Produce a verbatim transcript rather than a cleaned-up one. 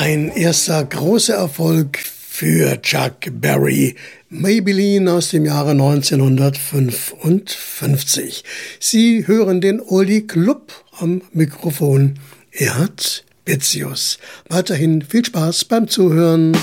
Ein erster großer Erfolg für Chuck Berry. Maybelline aus dem Jahre neunzehnhundertfünfundfünfzig. Sie hören den Oldie Club am Mikrofon. Erhard Betzius. Weiterhin viel Spaß beim Zuhören.